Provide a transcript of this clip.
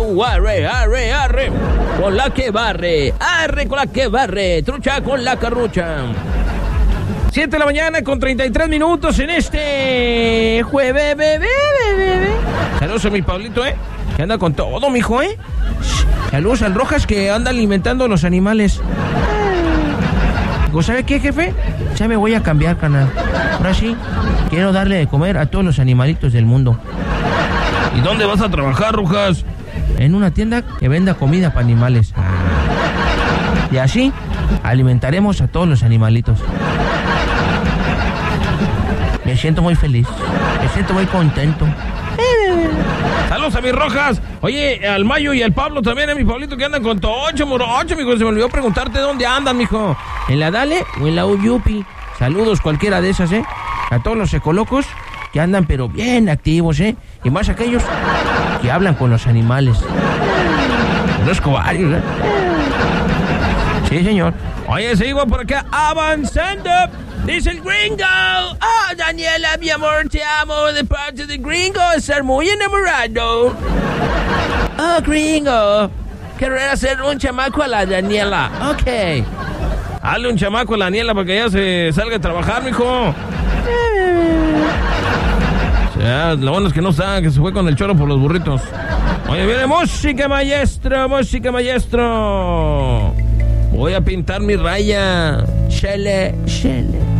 arre, arre, arre. Con la que barre, arre con la que barre, trucha con la carrucha. 7 de la mañana con 33 minutos en este jueves, bebé. Saludos a mi Pablito, que anda con todo, mijo, Saludos al Rojas que anda alimentando a los animales. ¿Sabe qué, jefe? Ya me voy a cambiar, canal. Ahora sí, quiero darle de comer a todos los animalitos del mundo. ¿Y dónde vas a trabajar, Rojas? En una tienda que venda comida para animales. Y así alimentaremos a todos los animalitos. Me siento muy feliz. Me siento muy contento. Saludos a mis Rojas. Oye, al Mayo y al Pablo también, mi Pablito, que andan con Tocho, morocho, mijo. Se me olvidó preguntarte dónde andan, mijo. ¿En la Dale o en la Uyupi? Saludos, cualquiera de esas, a todos los ecolocos que andan pero bien activos, y más aquellos que hablan con los animales. Los cobarios, Sí, señor. Oye, seguimos por acá avanzando. Dice el gringo. Oh, Daniela, mi amor, te amo de parte del gringo. Estar muy enamorado. Oh, gringo. Querer hacer un chamaco a la Daniela. Ok. Hazle un chamaco a la Daniela para que ella se salga a trabajar, mijo. Ya, lo bueno es que no está, que se fue con el choro por los burritos. Oye, viene música, maestro, música, maestro. Voy a pintar mi raya. Chele, chele.